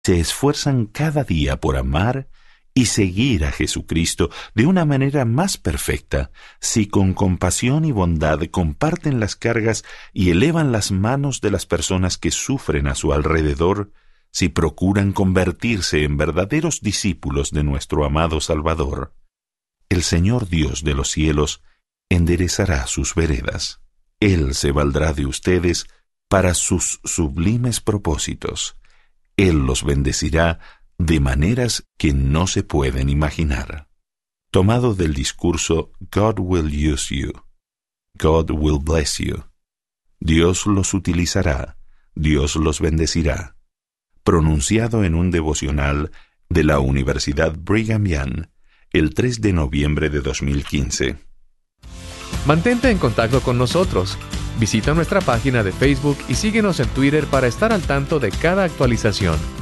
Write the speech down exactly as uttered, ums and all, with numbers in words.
se esfuerzan cada día por amar y seguir a Jesucristo de una manera más perfecta, si con compasión y bondad comparten las cargas y elevan las manos de las personas que sufren a su alrededor, si procuran convertirse en verdaderos discípulos de nuestro amado Salvador, el Señor Dios de los cielos enderezará sus veredas. Él se valdrá de ustedes para sus sublimes propósitos. Él los bendecirá de maneras que no se pueden imaginar. Tomado del discurso God will use you, God will bless you. Dios los utilizará, Dios los bendecirá. Pronunciado en un devocional de la Universidad Brigham Young, el tres de noviembre de dos mil quince. Mantente en contacto con nosotros. Visita nuestra página de Facebook y síguenos en Twitter para estar al tanto de cada actualización.